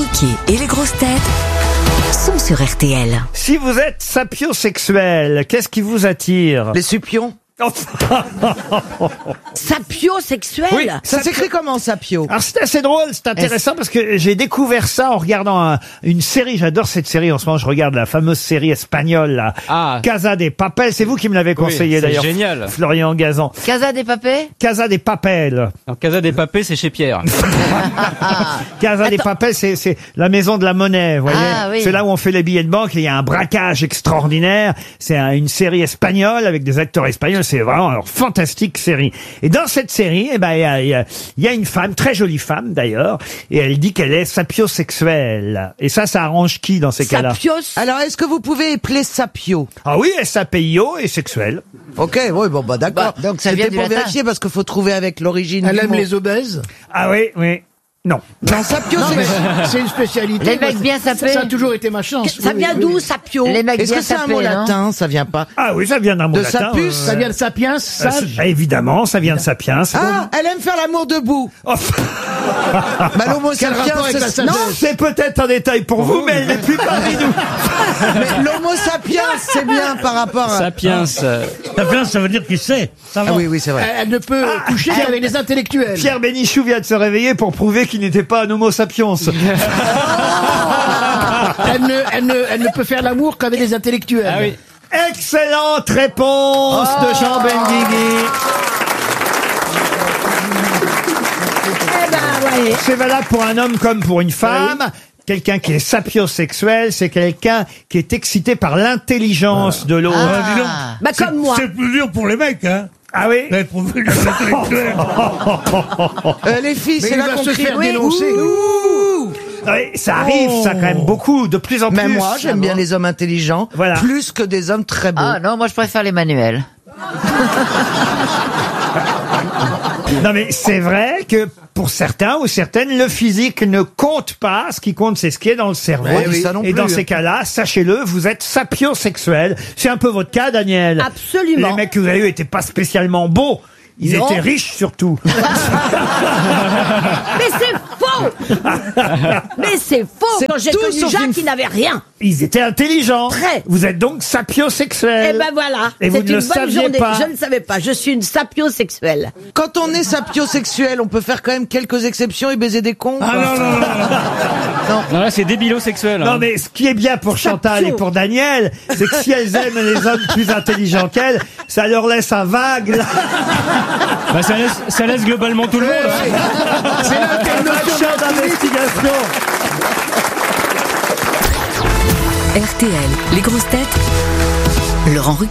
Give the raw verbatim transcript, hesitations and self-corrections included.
Ruquier et les grosses têtes sont sur R T L. Si vous êtes sapiosexuel, qu'est-ce qui vous attire? Les supions. Sapiosexuel. Oui, Ça s'écrit comment, sapio? Alors c'est assez drôle, c'est intéressant parce que j'ai découvert ça en regardant un- une série. J'adore cette série en ce moment. Je regarde la fameuse série espagnole, la Ah. Casa de Papel. C'est vous qui me l'avez conseillé c'est d'ailleurs. génial. Florian Gazan. Casa des papés. Casa de Papel. Alors, Casa des Papés, c'est chez Pierre. Casa de Papel, c'est c'est la maison de la monnaie. Vous voyez, Ah, oui. c'est là où on fait les billets de banque. Et il y a un braquage extraordinaire. C'est un- une série espagnole avec des acteurs espagnols. C'est vraiment une fantastique série. Et dans cette série, eh ben, il y a, il y a- il y a une femme, très jolie femme d'ailleurs, et elle dit qu'elle est sapiosexuelle. Et ça, ça arrange qui dans ces cas-là? Sapios. Alors, est-ce que vous pouvez épeler sapio? Ah oui, S A P I O et sexuelle. Ok, oui, bon, bah d'accord. Bah, donc ça vient C'était du pour latin. vérifier parce qu'il faut trouver avec l'origine. Elle du aime mot. les obèses. Ah oui, oui. Non. Non, sapio, Non, c'est... mais c'est une spécialité. Les mecs Moi, bien ça, sapés. ça a toujours été ma chance. Ça Oui, vient oui, d'où, oui. sapio? Les mecs Est-ce bien que c'est un sapés, mot non latin? Ça vient pas. Ah oui, ça vient d'un mot De latin. sapus, Ça vient de sapiens, euh, sage. euh, évidemment, ça vient de sapiens. Ah, elle aime faire l'amour debout. Oh, Bah, l'homo Quel sapiens, rapport avec la c'est... sagesse? Non, c'est peut-être un détail pour vous, mais elle n'est plus parmi nous. mais l'homo sapiens, c'est bien par rapport à... Sapiens. euh, Sapiens, ça veut dire qu'il sait. Ça va. Ah oui, oui, c'est vrai. Elle, elle ne peut coucher qu'avec les intellectuels. Pierre Bénichou vient de se réveiller pour prouver qu'il n'était pas un homo sapiens. Elle ne, elle, ne, elle ne peut faire l'amour qu'avec les intellectuels. Ah oui. Excellente réponse de Jean Benguigui. Eh ben, ouais. C'est valable pour un homme comme pour une femme. Quelqu'un qui est sapiosexuel, c'est quelqu'un qui est excité par l'intelligence de l'autre. Ah, dis donc. Bah, C'est- comme moi. C'est plus dur pour les mecs, hein. Ah oui? D'être prouvé les intellectuels. Euh, les filles, Mais c'est il là va qu'on se crie... faire Oui. dénoncer. Ouh. Ah oui, ça arrive, ça quand même beaucoup, de plus en plus. Même moi, j'aime bien les hommes intelligents, Voilà. plus que des hommes très beaux. Ah non, moi je préfère les manuels. Non mais c'est vrai que pour certains ou certaines, le physique ne compte pas. Ce qui compte, c'est ce qui est dans le cerveau. Ouais, oui, ça non Et plus, dans hein. ces cas-là, sachez-le, vous êtes sapiosexuel. C'est un peu votre cas, Daniel. Absolument. Les mecs que vous avez eus étaient pas spécialement beaux. Ils Non. étaient riches surtout. Mais c'est faux. Mais c'est faux. Quand j'ai tout connu sauf Jacques, une- il n'avait rien. Ils étaient intelligents. Très. Vous êtes donc sapiosexuel. Eh ben voilà. Et vous C'est ne une le bonne saviez journée. pas. Je ne savais pas. Je suis une sapiosexuelle. Quand on est sapiosexuel, on peut faire quand même quelques exceptions et baiser des cons. Ah quoi. non, non, non, non. Non, là, c'est débilosexuel. Non hein. mais ce qui est bien pour Chantal et pour Daniel, c'est que si elles aiment les hommes plus intelligents qu'elles, ça leur laisse un vague. là. Bah, ça, laisse, ça laisse globalement tout le monde. hein. C'est là qu'elle ne Un champ d'investigation. R T L, les grosses têtes, Laurent Ruquier.